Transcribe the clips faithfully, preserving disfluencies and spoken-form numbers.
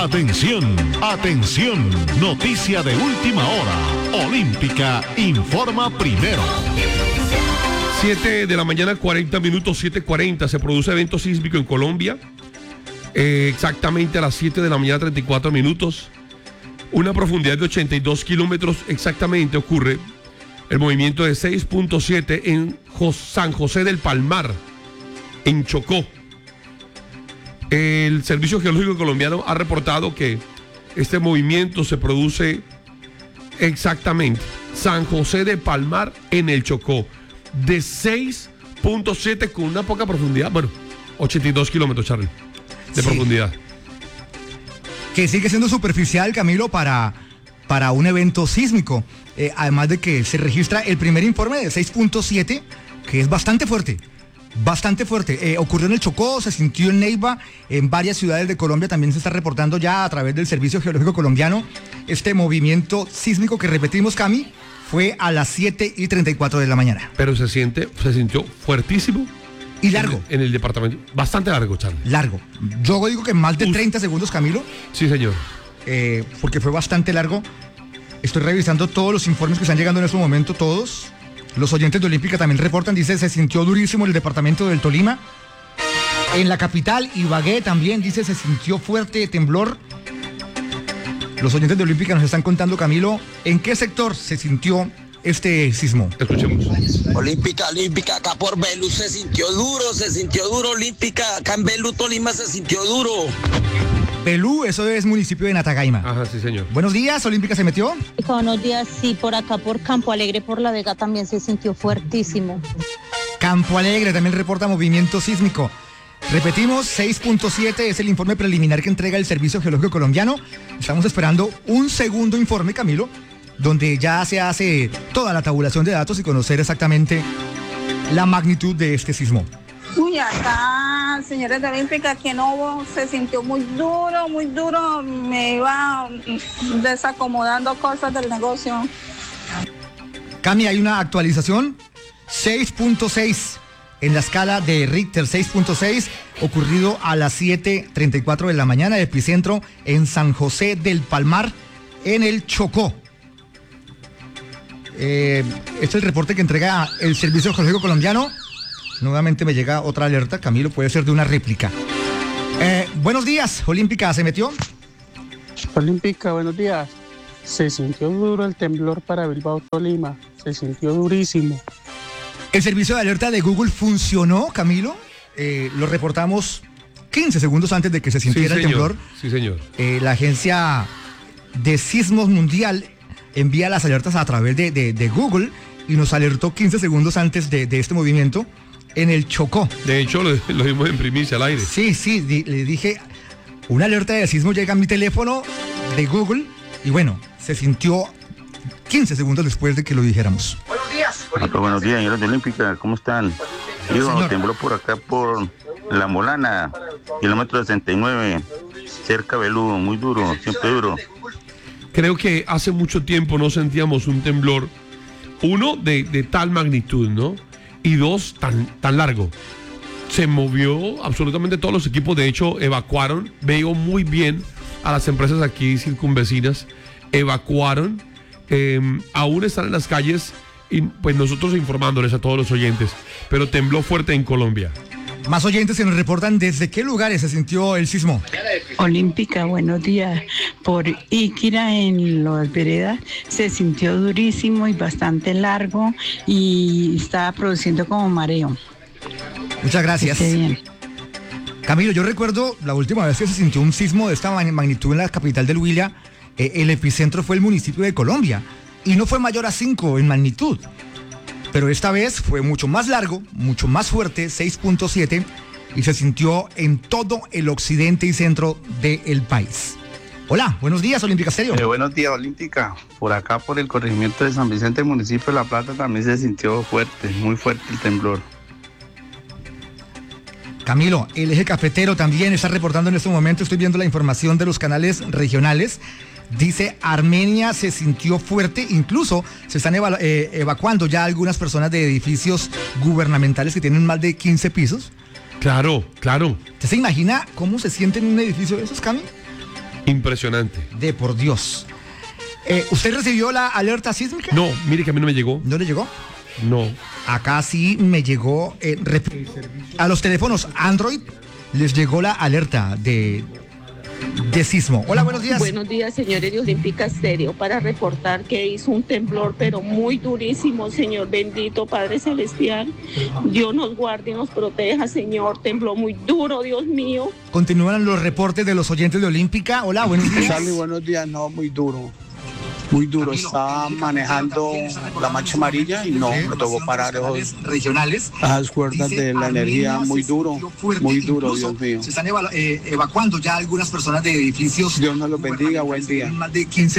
Atención, atención, noticia de última hora. Olímpica informa primero. siete de la mañana, cuarenta minutos, siete cuarenta. Se produce evento sísmico en Colombia. Eh, exactamente a las siete de la mañana, treinta y cuatro minutos. Una profundidad de ochenta y dos kilómetros. Exactamente ocurre el movimiento de seis punto siete en San José del Palmar, en Chocó. El Servicio Geológico Colombiano ha reportado que este movimiento se produce exactamente San José de Palmar en el Chocó, de seis punto siete con una poca profundidad, bueno, ochenta y dos kilómetros, Charlie, de sí. profundidad. Que sigue siendo superficial, Camilo, para, para un evento sísmico. Eh, además de que se registra el primer informe de seis punto siete, que es bastante fuerte. Bastante fuerte. Eh, ocurrió en el Chocó, se sintió en Neiva, en varias ciudades de Colombia también se está reportando ya a través del Servicio Geológico Colombiano. Este movimiento sísmico que repetimos, Cami, fue a las siete y treinta y cuatro de la mañana. Pero se siente, se sintió fuertísimo. Y largo. En, en el departamento. Bastante largo, Charlie. Largo. Yo digo que más de treinta segundos, Camilo. Sí, señor. Eh, porque fue bastante largo. Estoy revisando todos los informes que están llegando en este momento, todos. Los oyentes de Olímpica también reportan, dice, se sintió durísimo en el departamento del Tolima. En la capital, Ibagué también, dice, se sintió fuerte temblor. Los oyentes de Olímpica nos están contando, Camilo, ¿en qué sector se sintió este sismo? Escuchemos. Olímpica, Olímpica, acá por Belú se sintió duro, se sintió duro, Olímpica, acá en Belú, Tolima se sintió duro. Belú, eso es municipio de Natagaima. Ajá, sí, señor. Buenos días, Olímpica se metió. Buenos días, sí, por acá, por Campo Alegre, por La Vega también se sintió fuertísimo. Campo Alegre también reporta movimiento sísmico. Repetimos, seis punto siete es el informe preliminar que entrega el Servicio Geológico Colombiano. Estamos esperando un segundo informe, Camilo, donde ya se hace toda la tabulación de datos y conocer exactamente la magnitud de este sismo. Uy, acá, señores de Olímpica, que no se sintió muy duro, muy duro. Me iba desacomodando cosas del negocio. Cami, hay una actualización. seis punto seis en la escala de Richter, seis punto seis, ocurrido a las siete treinta y cuatro de la mañana, epicentro en San José del Palmar, en el Chocó. Eh, este es el reporte que entrega el Servicio Geológico Colombiano. Nuevamente me llega otra alerta, Camilo, puede ser de una réplica. Eh, buenos días, Olímpica, ¿se metió? Olímpica, buenos días. Se sintió duro el temblor para Bilbao, Tolima. Se sintió durísimo. El servicio de alerta de Google funcionó, Camilo. Eh, lo reportamos quince segundos antes de que se sintiera sí, el temblor. Sí, señor. Eh, la Agencia de Sismos Mundial envía las alertas a través de, de, de Google y nos alertó quince segundos antes de, de este movimiento en el Chocó. De hecho, lo, lo dimos en primicia al aire. Sí, sí, di, le dije, una alerta de sismo llega a mi teléfono de Google y bueno, se sintió quince segundos después de que lo dijéramos. Buenos días. Olímpica. Buenos días, señores de Olímpica, ¿cómo están? Digo, tembló por acá por La Molana, kilómetro sesenta y nueve, cerca Belú, muy duro, siempre duro. Creo que hace mucho tiempo no sentíamos un temblor, uno, de, de tal magnitud, ¿no? Y dos, tan, tan largo. Se movió absolutamente todos los equipos, de hecho evacuaron, veo muy bien a las empresas aquí circunvecinas, evacuaron, eh, aún están en las calles y pues nosotros informándoles a todos los oyentes, pero tembló fuerte en Colombia. Más oyentes que nos reportan desde qué lugares se sintió el sismo. Olímpica, buenos días. Por Iquira, en Las Veredas, se sintió durísimo y bastante largo y estaba produciendo como mareo. Muchas gracias. Bien. Camilo, yo recuerdo la última vez que se sintió un sismo de esta magnitud en la capital del Huila, eh, el epicentro fue el municipio de Colombia y no fue mayor a cinco en magnitud. Pero esta vez fue mucho más largo, mucho más fuerte, seis punto siete, y se sintió en todo el occidente y centro del país. Hola, buenos días, Olímpica Stereo. Eh, buenos días, Olímpica. Por acá, por el corregimiento de San Vicente, municipio de La Plata, también se sintió fuerte, muy fuerte el temblor. Camilo, el eje cafetero también está reportando en este momento, estoy viendo la información de los canales regionales. Dice, Armenia se sintió fuerte, incluso se están eva- eh, evacuando ya algunas personas de edificios gubernamentales que tienen más de quince pisos. Claro, claro. ¿Usted se imagina cómo se siente en un edificio de esos, Cami? Impresionante. De por Dios. Eh, ¿Usted recibió la alerta sísmica? No, mire que a mí no me llegó. ¿No le llegó? No. Acá sí me llegó. Eh, a los teléfonos Android les llegó la alerta de, de sismo. Hola, buenos días. Buenos días, señores de Olímpica Estéreo, para reportar que hizo un temblor, pero muy durísimo, Señor bendito, Padre Celestial. Dios nos guarde y nos proteja, Señor. Tembló muy duro, Dios mío. Continúan los reportes de los oyentes de Olímpica. Hola, buenos días. Charlie, buenos días. No, muy duro. Muy duro, estaba manejando la mancha amarilla y no, me tocó parar esos regionales. Las cuerdas de la energía, muy duro, muy duro, Dios mío. Se están eva- eh, evacuando ya algunas personas de edificios. Dios nos los bendiga, buen día. Más de quince.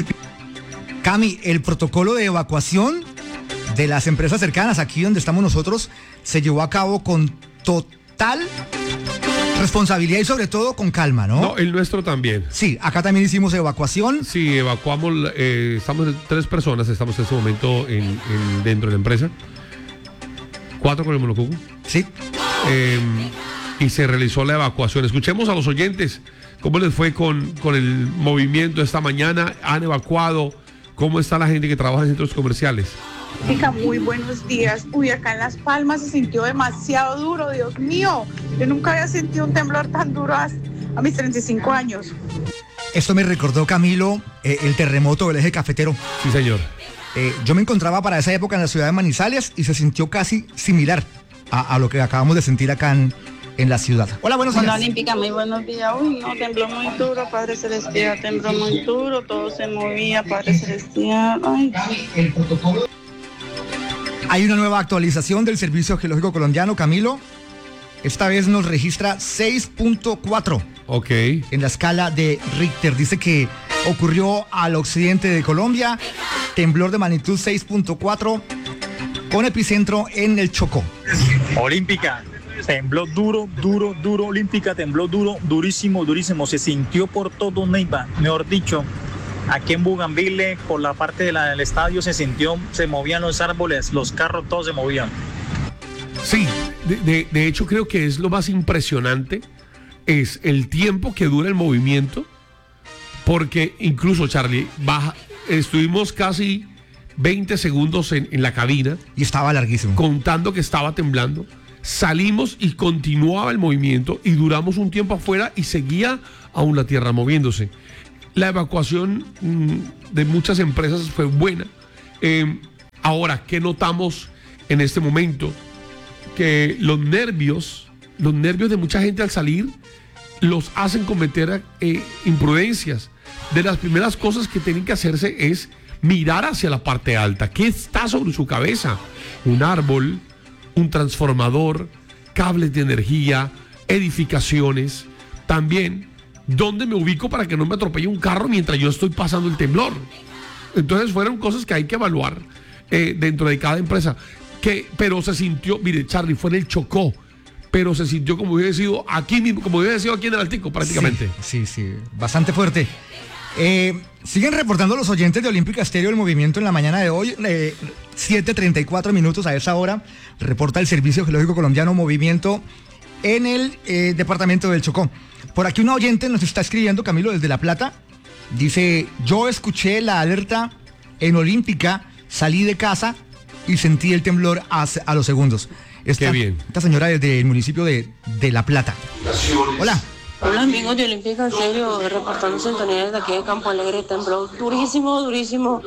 Cami, el protocolo de evacuación de las empresas cercanas, aquí donde estamos nosotros, se llevó a cabo con total responsabilidad y sobre todo con calma, ¿no? No, el nuestro también. Sí, acá también hicimos evacuación. Sí, evacuamos, eh, estamos tres personas, estamos en este momento en, en- dentro de la empresa. Cuatro con el monocuco. Sí. Eh, y se realizó la evacuación. Escuchemos a los oyentes cómo les fue con, con el movimiento esta mañana. ¿Han evacuado? ¿Cómo está la gente que trabaja en centros comerciales? Chica, muy buenos días. Uy, acá en Las Palmas se sintió demasiado duro, Dios mío. Yo nunca había sentido un temblor tan duro a, a mis treinta y cinco años. Esto me recordó, Camilo, eh, el terremoto del eje cafetero. Sí, señor. Eh, yo me encontraba para esa época en la ciudad de Manizales y se sintió casi similar a, a lo que acabamos de sentir acá en, en la ciudad. Hola, buenos días. Hola, Olímpica, muy buenos días. Uy, no, tembló muy duro, Padre Celestial, tembló muy duro, todo se movía, Padre Celestial. Ay. El protocolo. Hay una nueva actualización del Servicio Geológico Colombiano, Camilo. Esta vez nos registra seis punto cuatro. Ok. En la escala de Richter. Dice que ocurrió al occidente de Colombia. Temblor de magnitud seis punto cuatro con epicentro en el Chocó. Olímpica, tembló duro, duro, duro, Olímpica, tembló duro, durísimo, durísimo. Se sintió por todo Neiva, mejor dicho. Aquí en Bougainville, por la parte de la, del estadio, se sintió, se movían los árboles, los carros, todos se movían. Sí, de, de- de hecho creo que es lo más impresionante, es el tiempo que dura el movimiento, porque incluso, Charlie, baja, estuvimos casi veinte segundos en, en la cabina. Y estaba larguísimo. Contando que estaba temblando. Salimos y continuaba el movimiento y duramos un tiempo afuera y seguía aún la tierra moviéndose. La evacuación mm, de muchas empresas fue buena. Eh, ahora, ¿qué notamos en este momento? Que los nervios, los nervios de mucha gente al salir, los hacen cometer eh, imprudencias. De las primeras cosas que tienen que hacerse es mirar hacia la parte alta. ¿Qué está sobre su cabeza? Un árbol, un transformador, cables de energía, edificaciones. También, ¿dónde me ubico para que no me atropelle un carro mientras yo estoy pasando el temblor? Entonces fueron cosas que hay que evaluar eh, dentro de cada empresa. Que, pero se sintió, mire, Charlie, fue en el Chocó, pero se sintió como hubiera sido aquí mismo, como hubiera sido aquí en el Altico prácticamente. Sí, sí, sí, bastante fuerte. Eh, siguen reportando los oyentes de Olímpica Estéreo el movimiento en la mañana de hoy, eh, siete treinta y cuatro minutos a esa hora, reporta el Servicio Geológico Colombiano movimiento en el eh, departamento del Chocó. Por aquí una oyente nos está escribiendo, Camilo, desde La Plata, dice, yo escuché la alerta en Olímpica, salí de casa y sentí el temblor a, a los segundos. Esta, Qué bien. Esta señora desde el municipio de, de La Plata. Hola. Hola amigos de Olímpica Estéreo, reportando sintonía desde aquí de Campo Alegre, tembló durísimo, durísimo.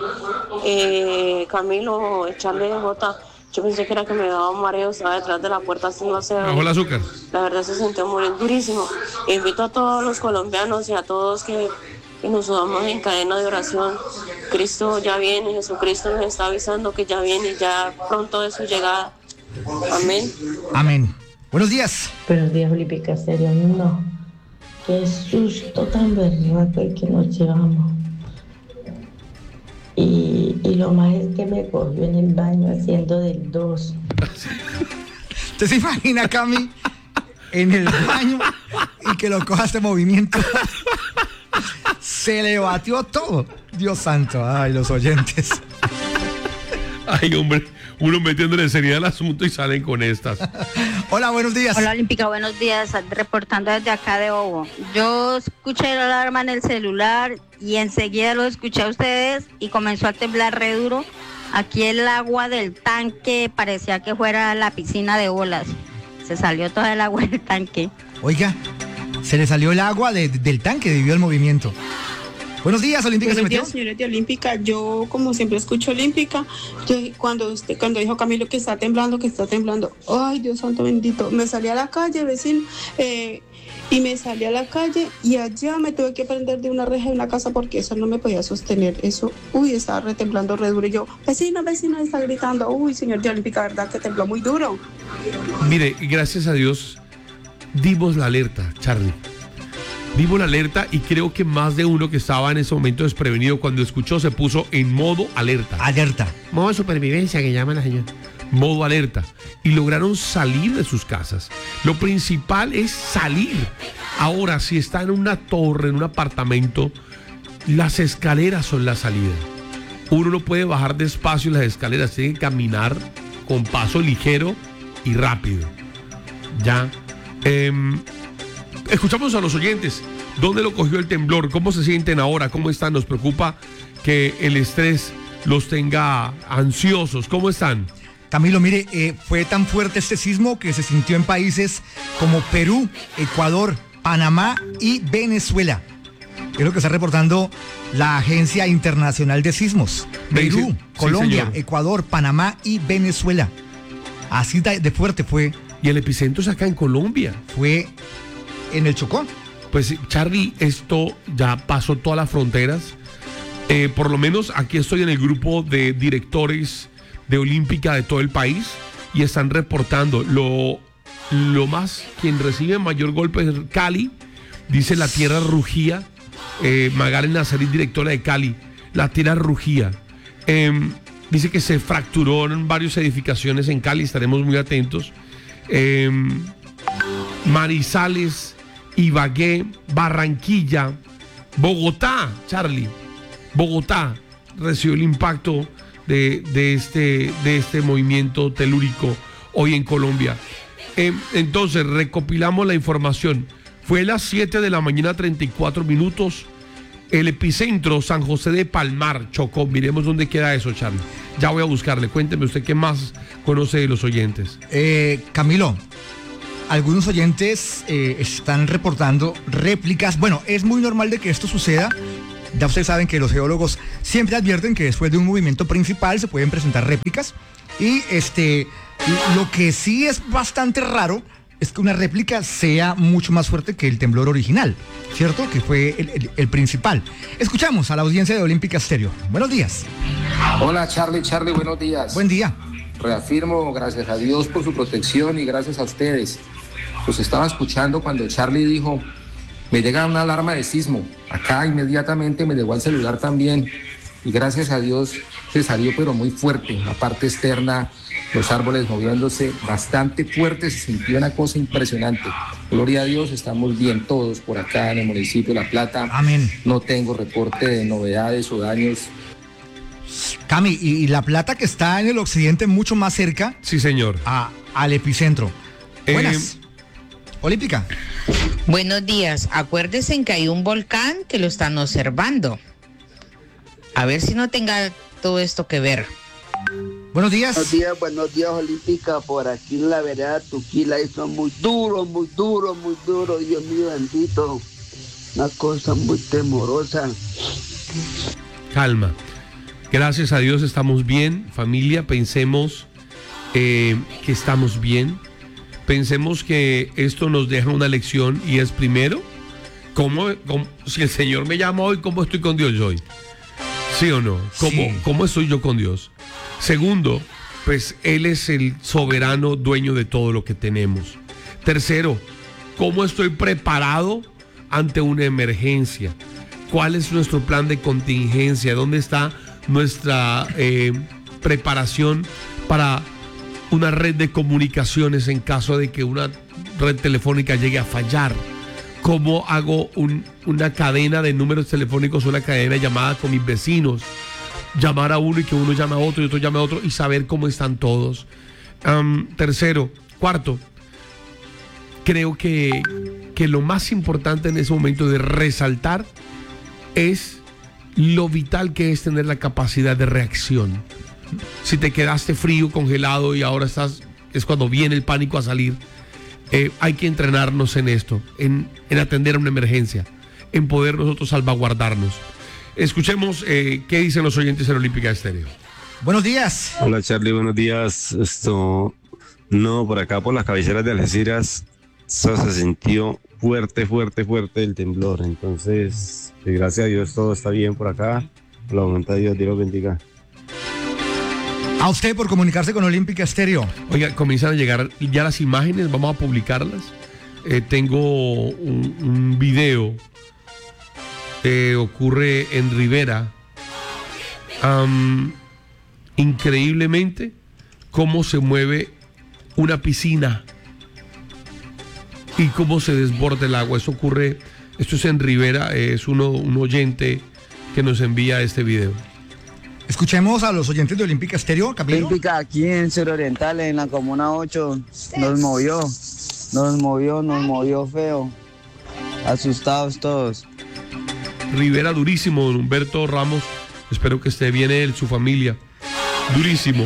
Eh, Camilo, echarle de bota. Yo pensé que era que me daba un mareo, estaba detrás de la puerta haciendo aseo. Bajó el azúcar. La verdad se sintió muy durísimo. Invito a todos los colombianos y a todos que, que nos subamos en cadena de oración. Cristo ya viene, Jesucristo nos está avisando que ya viene, ya pronto es su llegada. Amén. Amén. Buenos días. Buenos días, Olímpica Estéreo. No, qué susto tan berraco el que nos llevamos. Y, y lo más es que me cogió en el baño haciendo del dos. ¿Usted se imagina, Cami, en el baño y que lo coja este movimiento? Se le batió todo. Dios santo, ay, los oyentes. Ay, hombre, uno metiéndole seriedad al asunto y salen con estas. Hola, buenos días. Hola, Olímpica, buenos días. Reportando desde acá de Bobo. Yo escuché la alarma en el celular y enseguida lo escuché a ustedes y comenzó a temblar re duro. Aquí el agua del tanque parecía que fuera la piscina de olas. Se salió toda el agua del tanque. Oiga, se le salió el agua de, del tanque debido al movimiento. Buenos días, Olímpica. Buenos días, señores de Olímpica. Yo, como siempre, escucho Olímpica. Yo, cuando usted, cuando dijo Camilo que está temblando, que está temblando, ay, Dios santo bendito, me salí a la calle, vecino, eh, y me salí a la calle y allá me tuve que prender de una reja de una casa porque eso no me podía sostener. Eso, uy, estaba retemblando re duro. Y yo, vecino, vecino, está gritando, uy, señor de Olímpica, verdad que tembló muy duro. Mire, gracias a Dios, dimos la alerta, Charlie. Dimos la alerta y creo que más de uno que estaba en ese momento desprevenido, cuando escuchó, se puso en modo alerta. Alerta. Modo de supervivencia que llama la señora. Modo alerta. Y lograron salir de sus casas. Lo principal es salir. Ahora, si está en una torre, en un apartamento, las escaleras son la salida. Uno no puede bajar despacio las escaleras, tiene que caminar con paso ligero y rápido. Ya. Eh, escuchamos a los oyentes. ¿Dónde lo cogió el temblor? ¿Cómo se sienten ahora? ¿Cómo están? Nos preocupa que el estrés los tenga ansiosos. ¿Cómo están? Camilo, mire, eh, fue tan fuerte este sismo que se sintió en países como Perú, Ecuador, Panamá y Venezuela. Es lo que está reportando la Agencia Internacional de Sismos. Perú, Sí, Colombia, señor. Ecuador, Panamá y Venezuela. Así de, de fuerte fue. Y el epicentro es acá en Colombia. Fue en el Chocó. Pues Charlie, esto ya pasó todas las fronteras. Eh, por lo menos aquí estoy en el grupo de directores de Olímpica de todo el país y están reportando lo, lo más, quien recibe mayor golpe es Cali, dice la tierra rugía. eh, Magali Nazarit, directora de Cali, la tierra rugía. Eh, dice que se fracturaron varias edificaciones en Cali, estaremos muy atentos. Eh, Manizales, Ibagué, Barranquilla, Bogotá, Charlie, Bogotá recibió el impacto de, de, este, de este movimiento telúrico hoy en Colombia. Eh, entonces, recopilamos la información. Fue a las siete de la mañana, treinta y cuatro minutos. El epicentro, San José de Palmar, Chocó. Miremos dónde queda eso, Charlie. Ya voy a buscarle. Cuénteme usted qué más conoce de los oyentes. Eh, Camilo, algunos oyentes eh, están reportando réplicas. Bueno, es muy normal de que esto suceda. Ya ustedes saben que los geólogos siempre advierten que después de un movimiento principal se pueden presentar réplicas. Y este, lo que sí es bastante raro es que una réplica sea mucho más fuerte que el temblor original, ¿cierto? Que fue el, el, el principal. Escuchamos a la audiencia de Olímpica Estéreo. Buenos días. Hola Charlie, Charlie, buenos días. Buen día. Reafirmo, gracias a Dios por su protección y gracias a ustedes. Los estaba escuchando cuando Charlie dijo, me llega una alarma de sismo. Acá inmediatamente me llegó al celular también. Y gracias a Dios se salió pero muy fuerte. La parte externa, los árboles moviéndose bastante fuerte, se sintió una cosa impresionante. Gloria a Dios, estamos bien todos por acá en el municipio de La Plata. Amén. No tengo reporte de novedades o daños. Cami, y, y La Plata que está en el occidente mucho más cerca. Sí, señor. A, al epicentro. Buenas. Eh, Olímpica. Buenos días. Acuérdense en que hay un volcán que lo están observando. A ver si no tenga todo esto que ver. Buenos días. Buenos días, buenos días, Olímpica. Por aquí en la vereda Tuquila, y son muy duros, muy duros, muy duros. Dios mío bendito. Una cosa muy temorosa. Calma. Gracias a Dios estamos bien, familia. Pensemos eh, que estamos bien. Pensemos que esto nos deja una lección y es primero, ¿cómo, cómo, si el Señor me llama hoy, ¿cómo estoy con Dios hoy? ¿Sí o no? ¿Cómo, Sí. ¿Cómo estoy yo con Dios? Segundo, pues Él es el soberano dueño de todo lo que tenemos. Tercero, ¿cómo estoy preparado ante una emergencia? ¿Cuál es nuestro plan de contingencia? ¿Dónde está nuestra eh, preparación para una red de comunicaciones en caso de que una red telefónica llegue a fallar? ¿Cómo hago un, una cadena de números telefónicos, una cadena de llamadas con mis vecinos llamar a uno y que uno llame a otro y otro llame a otro y saber cómo están todos. Um, tercero, cuarto, creo que, que lo más importante en ese momento de resaltar es lo vital que es tener la capacidad de reacción. Si te quedaste frío, congelado y ahora estás, es cuando viene el pánico a salir. Eh, hay que entrenarnos en esto, en, en atender a una emergencia, en poder nosotros salvaguardarnos. Escuchemos eh, qué dicen los oyentes en Olímpica Estéreo. Buenos días. Hola Charlie, buenos días. Esto, no, por acá por las cabeceras de Algeciras, eso se sintió fuerte, fuerte, fuerte el temblor. Entonces, gracias a Dios todo está bien por acá. Por la voluntad de Dios, Dios los bendiga. A usted por comunicarse con Olímpica Estéreo. Oiga, comienzan a llegar ya las imágenes, vamos a publicarlas. Eh, tengo un, un video que ocurre en Rivera. Um, increíblemente, cómo se mueve una piscina y cómo se desborda el agua. Eso ocurre, esto es en Rivera, es uno, un oyente que nos envía este video. Escuchemos a los oyentes de Olímpica Estéreo, Camilo. Olímpica aquí en Suroriental, en la Comuna ocho, nos movió, nos movió, nos movió feo. Asustados todos. Rivera durísimo, don Humberto Ramos. Espero que esté bien él, su familia. Durísimo.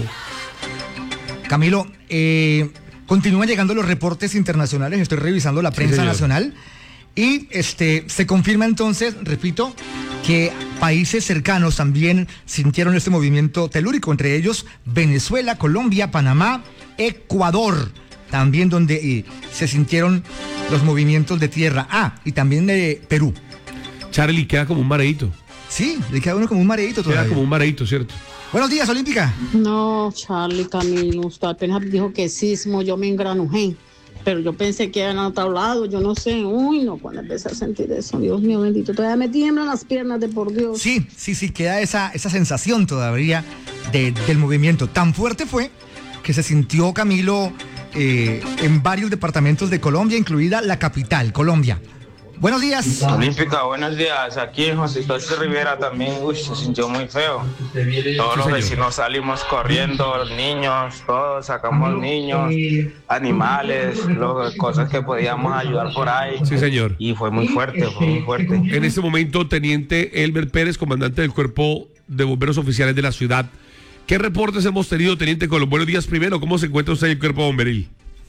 Camilo, eh, continúan llegando los reportes internacionales. Estoy revisando la prensa sí, nacional. Y este se confirma entonces, repito, que países cercanos también sintieron este movimiento telúrico, entre ellos Venezuela, Colombia, Panamá, Ecuador, también donde eh, se sintieron los movimientos de tierra. Ah, y también de Perú. Charlie, queda como un mareíto. Sí, le queda uno como un mareíto todavía. Queda como un mareíto, ¿cierto? Buenos días, Olímpica. No, Charlie, Camilo, usted apenas dijo que sismo, yo me engranujé. Pero yo pensé que era en otro lado, yo no sé. Uy, no, cuando empecé a sentir eso, Dios mío bendito, todavía me tiemblan las piernas de por Dios. Sí, sí, sí, queda esa, esa sensación todavía de, del movimiento. Tan fuerte fue que se sintió, Camilo, eh, en varios departamentos de Colombia, incluida la capital, Colombia. Buenos días. Olímpica, buenos días. Aquí en José Ignacio Rivera también, uy, se sintió muy feo. Todos los vecinos salimos corriendo, los niños, todos sacamos niños, animales, lo, cosas que podíamos ayudar por ahí. Sí, señor. Y fue muy fuerte, fue muy fuerte. En este momento, teniente Elber Pérez, comandante del Cuerpo de Bomberos Oficiales de la ciudad. ¿Qué reportes hemos tenido, teniente Colón? Buenos días primero. ¿Cómo se encuentra usted en el Cuerpo Bomberil?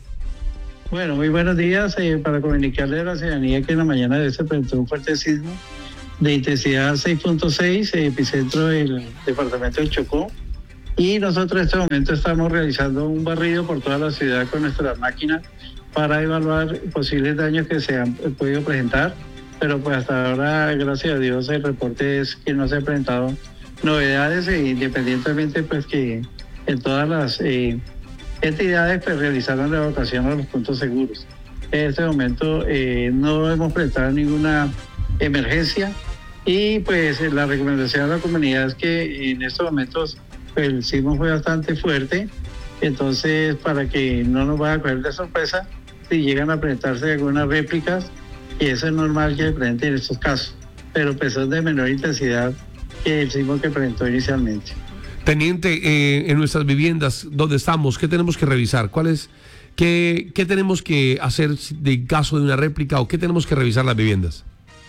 Bueno, muy buenos días eh, para comunicarle a la ciudadanía que en la mañana de hoy se presentó un fuerte sismo de intensidad seis punto seis, eh, epicentro del departamento del Chocó, y nosotros en este momento estamos realizando un barrido por toda la ciudad con nuestras máquinas para evaluar posibles daños que se han podido presentar, pero pues hasta ahora, gracias a Dios, el reporte es que no se han presentado novedades, e independientemente pues que en todas las eh, entidades pues realizaron la evacuación a los puntos seguros. En este momento eh, no hemos presentado ninguna emergencia y pues la recomendación a la comunidad es que en estos momentos pues, el sismo fue bastante fuerte, entonces para que no nos vaya a coger de sorpresa si llegan a presentarse algunas réplicas, y eso es normal que se presente en estos casos, pero pues son de menor intensidad que el sismo que presentó inicialmente. Teniente, eh, en nuestras viviendas, ¿dónde estamos? ¿Qué tenemos que revisar? ¿Cuál es, qué, qué tenemos que hacer de caso de una réplica o qué tenemos que revisar las viviendas?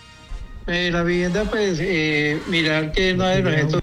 Eh, la vivienda, pues, eh, mirar que no hay restos,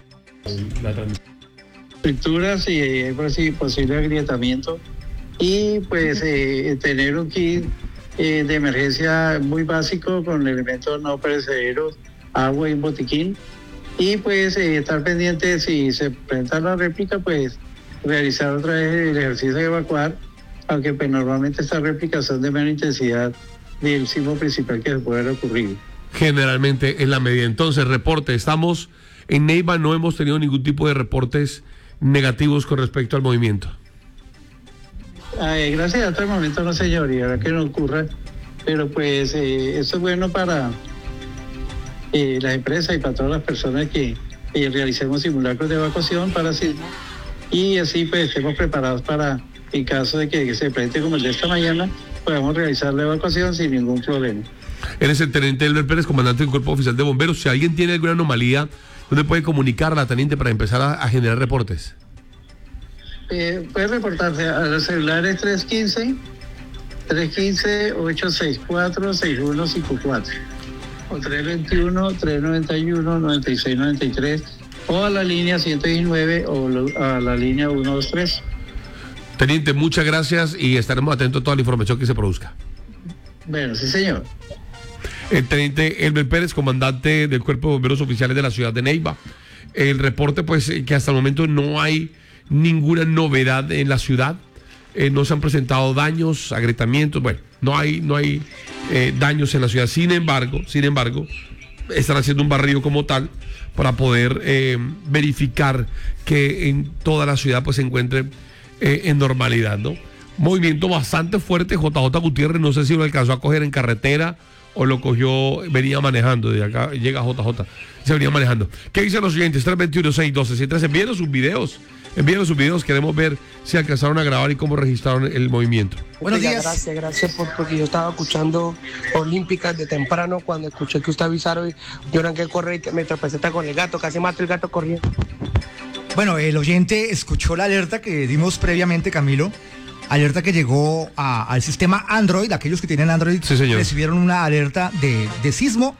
estructuras y eh, pues, sí, posible agrietamiento, y pues eh, tener un kit eh, de emergencia muy básico con elementos no perecederos, agua y un botiquín. Y pues eh, estar pendiente si se presenta la réplica, pues realizar otra vez el ejercicio de evacuar, aunque pues normalmente estas réplicas son de menor intensidad del sismo principal que se puede haber ocurrido. Generalmente en la medida. Entonces, reporte, estamos en Neiva, no hemos tenido ningún tipo de reportes negativos con respecto al movimiento. Ay, gracias, hasta el momento no, señoría, que no ocurra, pero pues eh, eso es bueno para Eh, las empresas y para todas las personas que eh, realicemos simulacros de evacuación para sismo, y así pues estemos preparados para, en caso de que, que se presente como el de esta mañana, podamos realizar la evacuación sin ningún problema. Él es el teniente Elber Pérez, comandante del Cuerpo Oficial de Bomberos. Si alguien tiene alguna anomalía, ¿dónde puede comunicar a la teniente para empezar a, a generar reportes? Eh, puede reportarse a los celulares tres uno cinco, tres uno cinco, ocho seis cuatro, seis uno cinco cuatro o tres dos uno, tres nueve uno, nueve seis nueve tres o a la línea ciento diecinueve o lo, a la línea ciento veintitrés. Teniente, muchas gracias y estaremos atentos a toda la información que se produzca. Bueno, sí señor. El teniente Elber Pérez, comandante del Cuerpo de Bomberos Oficiales de la ciudad de Neiva. El reporte, pues, que hasta el momento no hay ninguna novedad en la ciudad. Eh, no se han presentado daños, agrietamientos, bueno, no hay, no hay eh, daños en la ciudad. Sin embargo, sin embargo, están haciendo un barrido como tal para poder eh, verificar que en toda la ciudad pues se encuentre eh, en normalidad, ¿no? Movimiento bastante fuerte. J J Gutiérrez, no sé si lo alcanzó a coger en carretera o lo cogió, venía manejando, de acá llega J J, se venía manejando. ¿Qué dicen los siguientes? tres dos uno, seis uno dos, seis tres, envíenos sus videos, envíenos sus videos, queremos ver si alcanzaron a grabar y cómo registraron el movimiento. Buenos días. Gracias, gracias por, porque yo estaba escuchando Olímpicas de temprano, cuando escuché que usted avisaron, yo arranqué a correr y que me tropecé con el gato, casi mato el gato corriendo. Bueno, el oyente escuchó la alerta que dimos previamente, Camilo. Alerta que llegó a, al sistema Android. Aquellos que tienen Android sí, recibieron una alerta de, de sismo.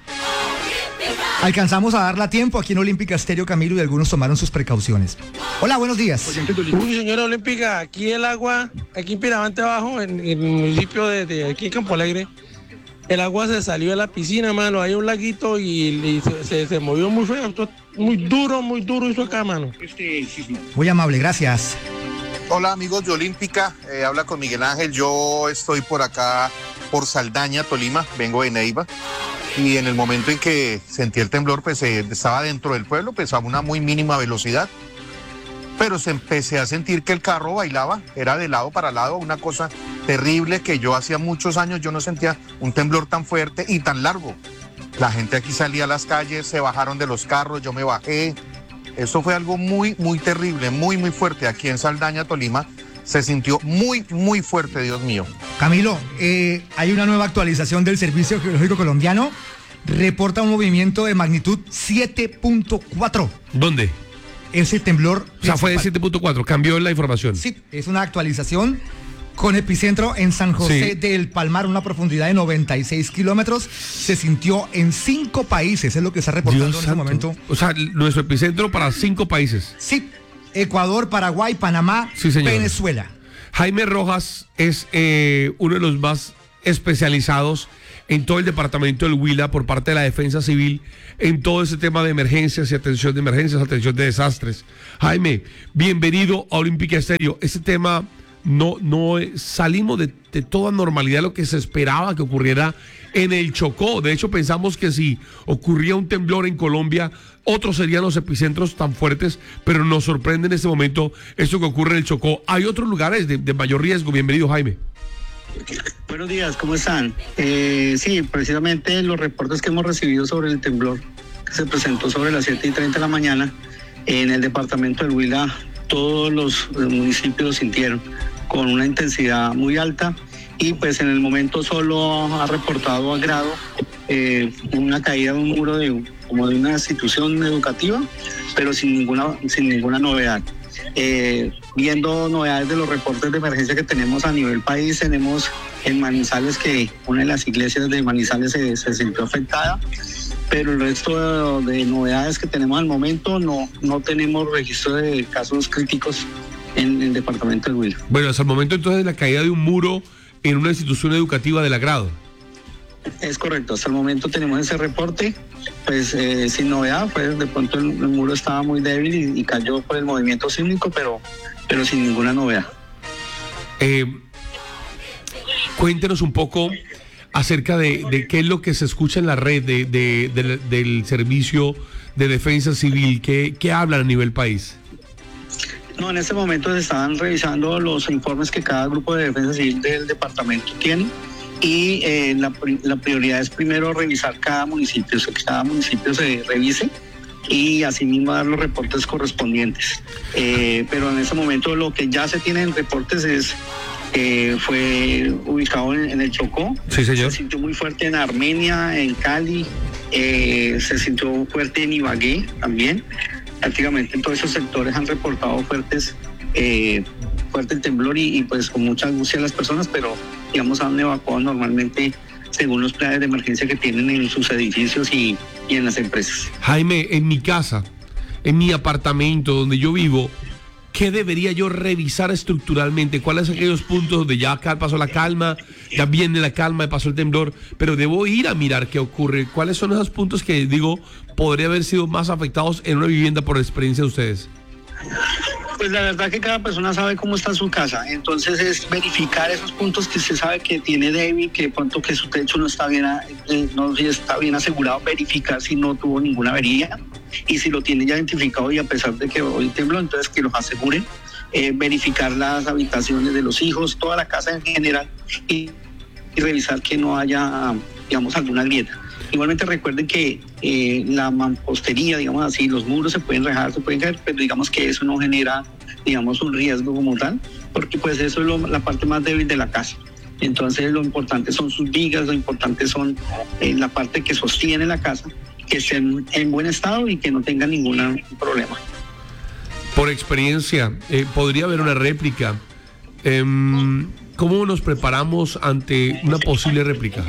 Alcanzamos a darla a tiempo aquí en Olímpica Estéreo, Camilo, y algunos tomaron sus precauciones. Hola, buenos días. Uy, señora Olímpica, aquí el agua, aquí en Piramante Abajo, en, en el municipio de, de aquí en Campo Alegre, el agua se salió de la piscina, mano. Hay un laguito y, y se, se, se movió muy feo, muy duro, muy duro hizo acá, mano. Muy amable, gracias. Hola amigos de Olímpica, eh, habla con Miguel Ángel. Yo estoy por acá, por Saldaña, Tolima, vengo de Neiva, y en el momento en que sentí el temblor, pues eh, estaba dentro del pueblo, pues a una muy mínima velocidad, pero se empecé a sentir que el carro bailaba, era de lado para lado, una cosa terrible que yo hacía muchos años yo no sentía un temblor tan fuerte y tan largo. La gente aquí salía a las calles, se bajaron de los carros, yo me bajé. Eso fue algo muy, muy terrible, muy, muy fuerte. Aquí en Saldaña, Tolima, se sintió muy, muy fuerte, Dios mío. Camilo, eh, hay una nueva actualización del Servicio Geológico Colombiano. Reporta un movimiento de magnitud siete punto cuatro. ¿Dónde? Ese temblor. O sea, fue de siete punto cuatro, cambió la información. Sí, es una actualización con epicentro en San José sí. del Palmar, una profundidad de noventa y seis kilómetros. Se sintió en cinco países, es lo que está reportando Dios en este momento. O sea, nuestro epicentro para cinco países. Sí, Ecuador, Paraguay, Panamá, sí, Venezuela. Jaime Rojas es eh, uno de los más especializados en todo el departamento del Huila por parte de la Defensa Civil en todo ese tema de emergencias y atención de emergencias, atención de desastres. Jaime, bienvenido a Olímpica Estéreo. Este tema... No, no salimos de, de toda normalidad, lo que se esperaba que ocurriera en el Chocó. De hecho, pensamos que si ocurría un temblor en Colombia, otros serían los epicentros tan fuertes, pero nos sorprende en este momento esto que ocurre en el Chocó. Hay otros lugares de, de mayor riesgo. Bienvenido, Jaime. Buenos días, ¿cómo están? Eh, sí, precisamente los reportes que hemos recibido sobre el temblor que se presentó sobre las siete y treinta de la mañana en el departamento del Huila, todos los municipios lo sintieron con una intensidad muy alta y pues en el momento solo ha reportado a grado eh, una caída de un muro de, como de una institución educativa, pero sin ninguna, sin ninguna novedad. Eh, viendo novedades de los reportes de emergencia que tenemos a nivel país, tenemos en Manizales que una de las iglesias de Manizales se, se sintió afectada, pero el resto de, de novedades que tenemos al momento no, no tenemos registro de casos críticos en el departamento del Huila. Bueno, hasta el momento entonces la caída de un muro en una institución educativa del agrado. Es correcto, hasta el momento tenemos ese reporte, pues eh, sin novedad, pues de pronto el, el muro estaba muy débil y, y cayó por el movimiento sísmico, pero, pero sin ninguna novedad. Eh, cuéntenos un poco acerca de, de qué es lo que se escucha en la red de, de, de, del Servicio de Defensa Civil, qué, qué hablan a nivel país. No, en este momento se están revisando los informes que cada grupo de defensa civil del departamento tiene y eh, la, la prioridad es primero revisar cada municipio, que cada municipio se revise y asimismo dar los reportes correspondientes. Eh, pero en este momento lo que ya se tiene en reportes es Eh, fue ubicado en, en el Chocó. Sí, señor. Se sintió muy fuerte en Armenia, en Cali, eh, se sintió fuerte en Ibagué también. Prácticamente en todos esos sectores han reportado fuertes, eh, fuerte el temblor y, y pues con mucha angustia a las personas, pero digamos han evacuado normalmente según los planes de emergencia que tienen en sus edificios y, y en las empresas. Jaime, en mi casa, en mi apartamento donde yo vivo, ¿qué debería yo revisar estructuralmente? ¿Cuáles son aquellos puntos donde ya acá pasó la calma, ya viene la calma, pasó el temblor, pero debo ir a mirar qué ocurre? ¿Cuáles son esos puntos que, digo, podría haber sido más afectados en una vivienda por experiencia de ustedes? Pues la verdad que cada persona sabe cómo está su casa, entonces es verificar esos puntos que se sabe que tiene débil, que de pronto que su techo no está bien, eh, no está bien asegurado, verificar si no tuvo ninguna avería y si lo tiene ya identificado y a pesar de que hoy tembló, entonces que los aseguren, eh, verificar las habitaciones de los hijos, toda la casa en general y, y revisar que no haya, digamos, alguna grieta. Igualmente recuerden que eh, la mampostería, digamos así, los muros se pueden rejar, se pueden caer, pero digamos que eso no genera, digamos, un riesgo como tal, porque pues eso es lo, la parte más débil de la casa. Entonces lo importante son sus vigas, lo importante son eh, la parte que sostiene la casa, que estén en buen estado y que no tengan ningún problema. Por experiencia, eh, podría haber una réplica. Eh, ¿Cómo nos preparamos ante una posible réplica?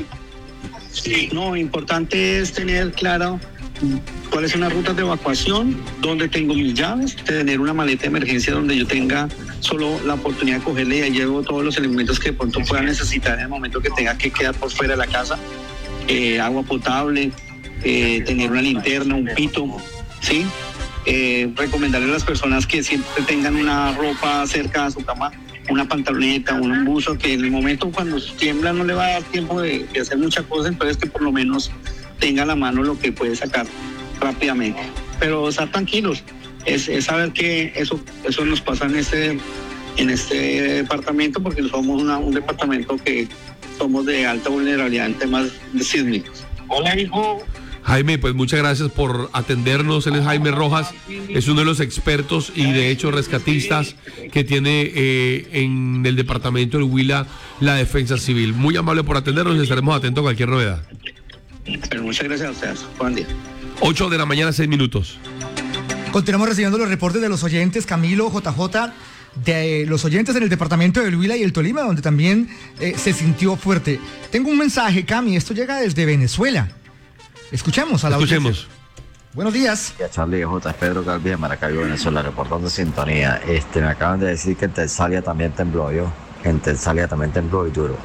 No, importante es tener claro cuáles son las rutas de evacuación, dónde tengo mis llaves, tener una maleta de emergencia donde yo tenga solo la oportunidad de cogerle y ahí llevo todos los elementos que de pronto pueda necesitar en el momento que tenga que quedar por fuera de la casa, eh, agua potable, eh, tener una linterna, un pito, ¿sí? Eh, recomendarle a las personas que siempre tengan una ropa cerca de su cama, una pantaloneta, un buzo, que en el momento cuando tiembla no le va a dar tiempo de, de hacer muchas cosas, entonces que por lo menos tenga a la mano lo que puede sacar rápidamente. Pero estar tranquilos, es, es saber que eso, eso nos pasa en este, en este departamento, porque somos una, un departamento que somos de alta vulnerabilidad en temas sísmicos. Hola, hijo. Jaime, pues muchas gracias por atendernos. Él es Jaime Rojas, es uno de los expertos y de hecho rescatistas que tiene eh, en el departamento del Huila la Defensa Civil. Muy amable por atendernos y estaremos atentos a cualquier novedad. Pero muchas gracias a ustedes. Buen día. ocho de la mañana, seis minutos. Continuamos recibiendo los reportes de los oyentes, Camilo, J J, de los oyentes en el departamento del Huila y el Tolima, donde también eh, se sintió fuerte. Tengo un mensaje, Cami, esto llega desde Venezuela. Escuchemos a la Escuchemos. audiencia. Buenos días. Charlie J. Es Pedro Calvi de Maracaibo, Venezuela, reportando sintonía. Este, me acaban de decir que en Tesalia también tembló, yo. En Tesalia también tembló y duro.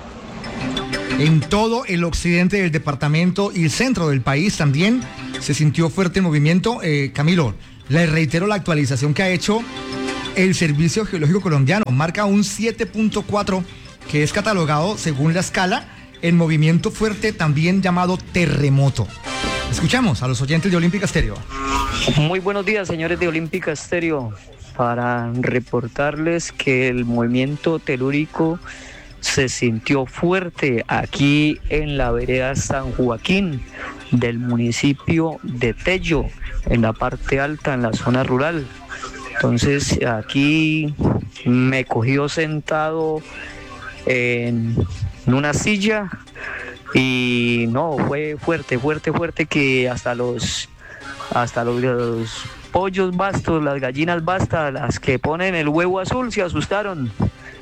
En todo el occidente del departamento y el centro del país también se sintió fuerte el movimiento. Eh, Camilo, le reitero la actualización que ha hecho el Servicio Geológico Colombiano. Marca un siete punto cuatro, que es catalogado según la escala en movimiento fuerte, también llamado terremoto. Escuchamos a los oyentes de Olímpica Estéreo. Muy buenos días, señores de Olímpica Estéreo, para reportarles que el movimiento telúrico se sintió fuerte aquí en la vereda San Joaquín del municipio de Tello, en la parte alta, en la zona rural. Entonces aquí me cogió sentado en en una silla y no, fue fuerte, fuerte, fuerte, que hasta los hasta los, los pollos bastos, las gallinas bastas, las que ponen el huevo azul, se asustaron.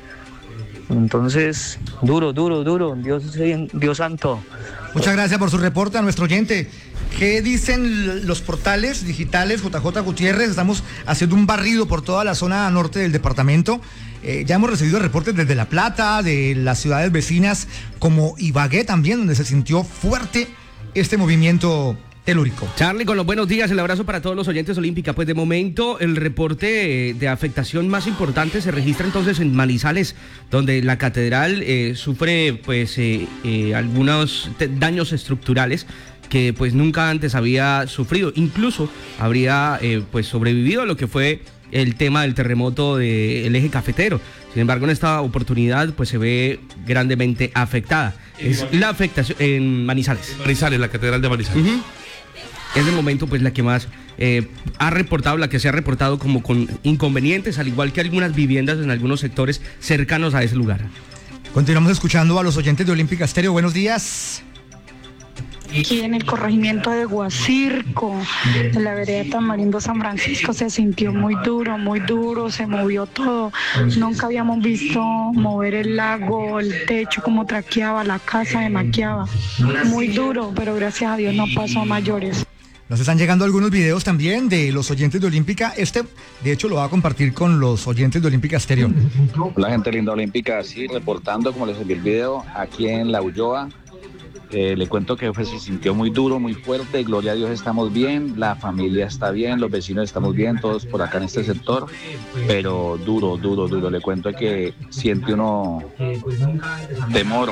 Entonces, duro, duro, duro, Dios, Dios santo. Muchas gracias por su reporte a nuestro oyente. ¿Qué dicen los portales digitales? J J Gutiérrez, estamos haciendo un barrido por toda la zona norte del departamento. Eh, ya hemos recibido reportes desde La Plata, de las ciudades vecinas como Ibagué también, donde se sintió fuerte este movimiento telúrico. Charlie, con los buenos días, el abrazo para todos los oyentes Olímpica. Pues de momento el reporte de afectación más importante se registra entonces en Manizales, donde la catedral eh, sufre pues eh, eh, algunos daños estructurales que pues nunca antes había sufrido. Incluso habría eh, pues sobrevivido a lo que fue el tema del terremoto del eje cafetero. Sin embargo, en esta oportunidad pues se ve grandemente afectada. Es la afectación en Manizales. Manizales, la catedral de Manizales. Uh-huh. es de momento pues la que más eh, ha reportado, la que se ha reportado como con inconvenientes, al igual que algunas viviendas en algunos sectores cercanos a ese lugar. Continuamos escuchando a los oyentes de Olímpica Estéreo. Buenos días. Aquí en el corregimiento de Guacirco, en la vereda Tamarindo San Francisco, se sintió muy duro, muy duro, se movió todo. Nunca habíamos visto mover el lago, el techo, como traqueaba, la casa de maqueaba. Muy duro, pero gracias a Dios no pasó a mayores. Nos están llegando algunos videos también de los oyentes de Olímpica. Este, de hecho, lo va a compartir con los oyentes de Olímpica Estéreo. Hola, gente linda Olímpica, sí, reportando, como les envié el video, aquí en La Ulloa. Eh, le cuento que pues, se sintió muy duro, muy fuerte, gloria a Dios estamos bien, la familia está bien, los vecinos estamos bien, todos por acá en este sector, pero duro, duro, duro, le cuento que siente uno temor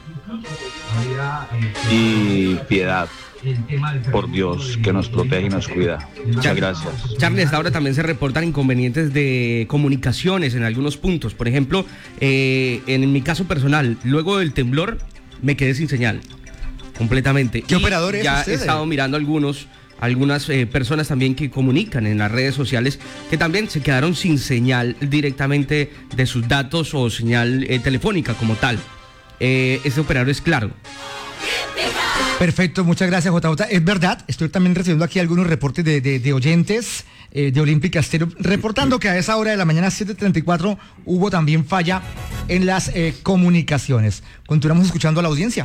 y piedad por Dios que nos protege y nos cuida. Muchas gracias. Charlie, hasta ahora también se reportan inconvenientes de comunicaciones en algunos puntos, por ejemplo, eh, en mi caso personal, luego del temblor me quedé sin señal. Completamente. ¿Qué operador es ya usted? He estado mirando algunos, algunas eh, personas también que comunican en las redes sociales que también se quedaron sin señal directamente de sus datos o señal eh, telefónica como tal. Eh, este operador es Claro. Perfecto, muchas gracias, J J. Es verdad, estoy también recibiendo aquí algunos reportes de, de, de oyentes eh, de Olímpica Estéreo, reportando que a esa hora de la mañana, siete treinta y cuatro, hubo también falla en las eh, comunicaciones. Continuamos escuchando a la audiencia.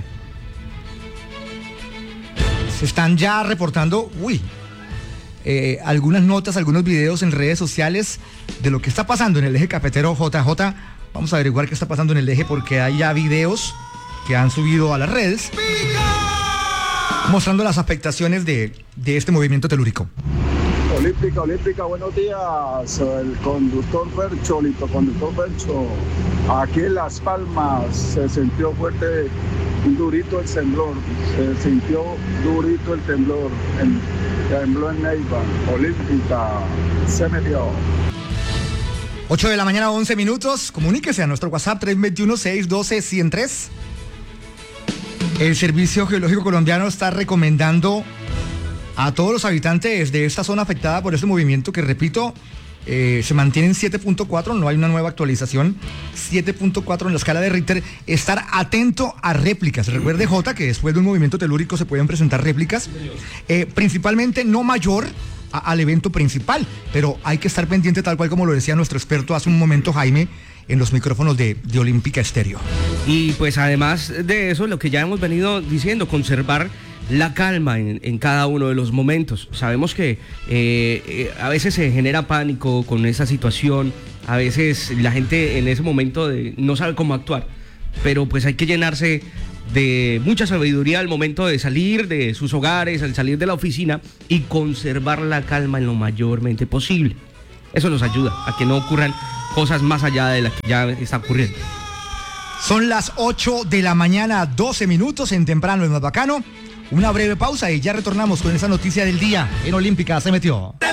Se están ya reportando, uy, eh, algunas notas, algunos videos en redes sociales de lo que está pasando en el eje cafetero J J. Vamos a averiguar qué está pasando en el eje porque hay ya videos que han subido a las redes mostrando las afectaciones de, de este movimiento telúrico. Olímpica, Olímpica, buenos días. El conductor Bercho, Lito Conductor Bercho. Aquí en Las Palmas se sintió fuerte, durito el temblor. Se sintió durito el temblor. En, tembló en Neiva. Olímpica, se metió. ocho de la mañana, once minutos. Comuníquese a nuestro WhatsApp tres dos uno, seis uno dos, uno cero tres. El Servicio Geológico Colombiano está recomendando a todos los habitantes de esta zona afectada por este movimiento que, repito, eh, se mantiene en siete punto cuatro, no hay una nueva actualización, siete punto cuatro en la escala de Richter, estar atento a réplicas. Recuerde, Jota, que después de un movimiento telúrico se pueden presentar réplicas, eh, principalmente no mayor a, al evento principal, pero hay que estar pendiente, tal cual como lo decía nuestro experto hace un momento, Jaime, en los micrófonos de, de Olímpica Estéreo. Y pues además de eso, lo que ya hemos venido diciendo, conservar la calma en, en cada uno de los momentos. Sabemos que eh, eh, a veces se genera pánico con esa situación, a veces la gente en ese momento de, no sabe cómo actuar, pero pues hay que llenarse de mucha sabiduría al momento de salir de sus hogares, al salir de la oficina y conservar la calma en lo mayormente posible. Eso nos ayuda a que no ocurran cosas más allá de la que ya está ocurriendo. Son las ocho de la mañana, doce minutos en Temprano es más bacano. Una breve pausa y ya retornamos con esa noticia del día en Olímpica se metió.